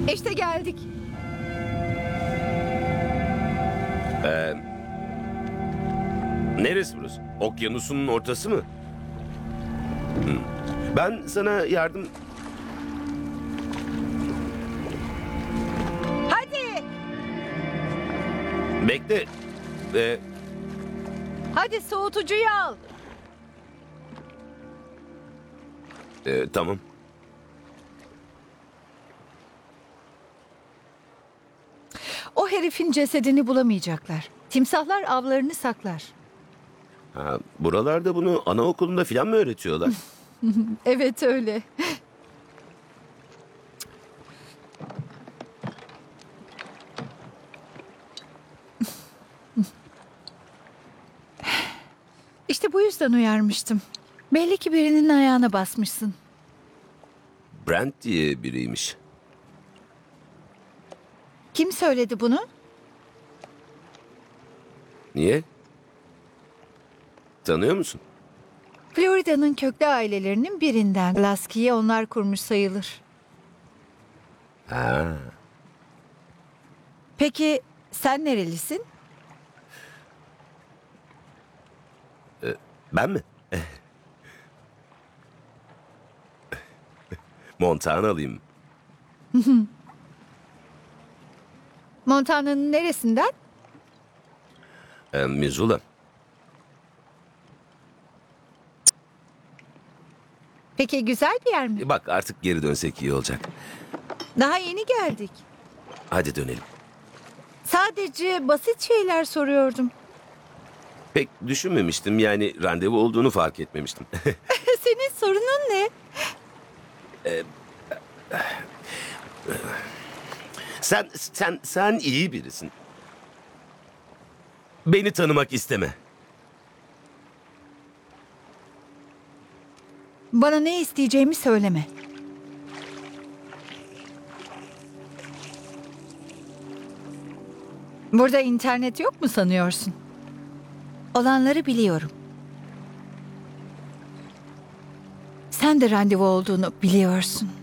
İşte geldik. Neresi burası? Okyanusun ortası mı? Ben sana yardım... Hadi. Bekle. Hadi soğutucuyu al. Tamam. O herifin cesedini bulamayacaklar. Timsahlar avlarını saklar. Ha, buralarda bunu anaokulunda falan mı öğretiyorlar? Evet öyle. İşte bu yüzden uyarmıştım. Belli ki birinin ayağına basmışsın. Brent diye biriymiş. Kim söyledi bunu? Niye? Tanıyor musun? Florida'nın köklü ailelerinin birinden. Lasky'yi onlar kurmuş sayılır. Ha. Peki sen nerelisin? Ben mi? Montanalıyım. Montana'nın neresinden? Missoula. Peki güzel bir yer mi? Bak artık geri dönsek iyi olacak. Daha yeni geldik. Hadi dönelim. Sadece basit şeyler soruyordum. Pek düşünmemiştim, yani randevu olduğunu fark etmemiştim. Senin sorunun ne? Sen iyi birisin. Beni tanımak isteme. Bana ne isteyeceğimi söyleme. Burada internet yok mu sanıyorsun? Olanları biliyorum. Sen de randevu olduğunu biliyorsun.